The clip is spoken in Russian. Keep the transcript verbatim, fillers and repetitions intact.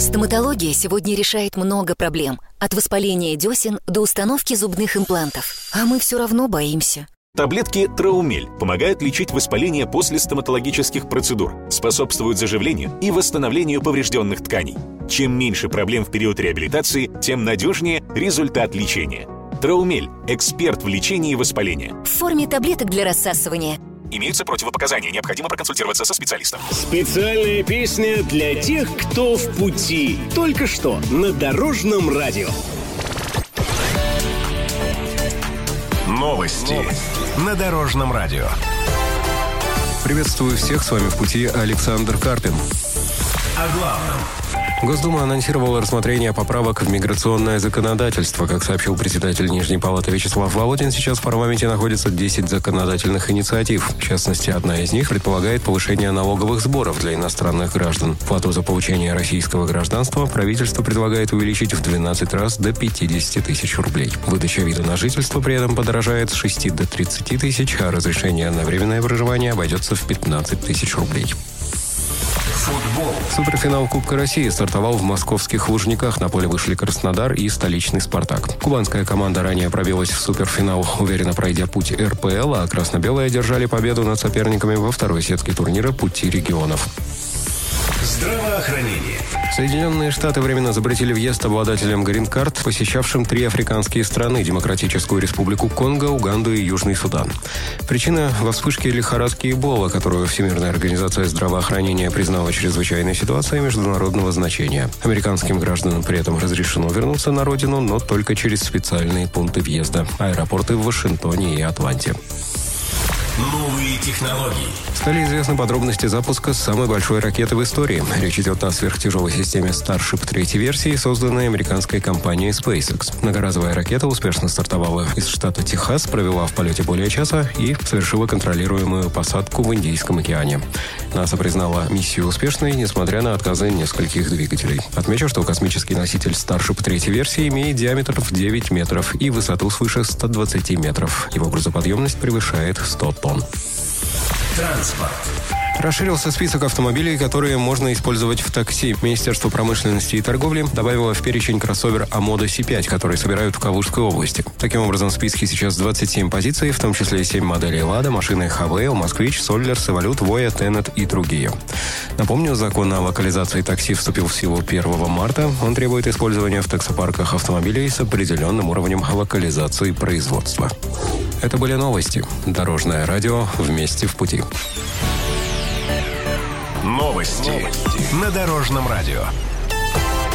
Стоматология сегодня решает много проблем. От воспаления десен до установки зубных имплантов. А мы все равно боимся. Таблетки Траумель помогают лечить воспаление после стоматологических процедур, способствуют заживлению и восстановлению поврежденных тканей. Чем меньше проблем в период реабилитации, тем надежнее результат лечения. Траумель – эксперт в лечении воспаления. В форме таблеток для рассасывания. Имеются противопоказания, необходимо проконсультироваться со специалистом. Специальная песня для тех, кто в пути. Только что на Дорожном радио. Новости на Дорожном радио. Приветствую всех, с вами в пути Александр Карпин. О главном. Госдума анонсировала рассмотрение поправок в миграционное законодательство. Как сообщил председатель Нижней палаты Вячеслав Володин, сейчас в парламенте находится десять законодательных инициатив. В частности, одна из них предполагает повышение налоговых сборов для иностранных граждан. Плату за получение российского гражданства правительство предлагает увеличить в двенадцать раз до пятидесяти тысяч рублей. Выдача вида на жительство при этом подорожает с шести до тридцати тысяч, а разрешение на временное проживание обойдется в пятнадцать тысяч рублей. Футбол. Суперфинал Кубка России стартовал в московских Лужниках. На поле вышли Краснодар и столичный «Спартак». Кубанская команда ранее пробилась в суперфинал, уверенно пройдя путь эр пэ эл, а красно-белые одержали победу над соперниками во второй сетке турнира «Пути регионов». Здравоохранение. Соединенные Штаты временно запретили въезд обладателям грин-карт, посещавшим три африканские страны – Демократическую Республику Конго, Уганду и Южный Судан. Причина – во вспышке лихорадки Эбола, которую Всемирная организация здравоохранения признала чрезвычайной ситуацией международного значения. Американским гражданам при этом разрешено вернуться на родину, но только через специальные пункты въезда – аэропорты в Вашингтоне и Атланте. Новые технологии. Стали известны подробности запуска самой большой ракеты в истории. Речь идет о сверхтяжелой системе Starship третьей версии, созданной американской компанией SpaceX. Многоразовая ракета успешно стартовала из штата Техас, провела в полете более часа и совершила контролируемую посадку в Индийском океане. НАСА признала миссию успешной, несмотря на отказы нескольких двигателей. Отмечу, что космический носитель Starship третьей версии имеет диаметр в девять метров и высоту свыше ста двадцати метров. Его грузоподъемность превышает сто тонн. Транспорт. Расширился список автомобилей, которые можно использовать в такси. Министерство промышленности и торговли добавило в перечень кроссовер Амода Си пять, который собирают в Калужской области. Таким образом, в списке сейчас двадцать семь позиций, в том числе семь моделей «Лада», машины «Хавейл», «Москвич», «Соллерс», «Эволют», «Воя», «Тенет» и другие. Напомню, закон о локализации такси вступил в силу первого марта. Он требует использования в таксопарках автомобилей с определенным уровнем локализации производства. Это были новости. Дорожное радио. Вместе в пути. Новости на Дорожном радио.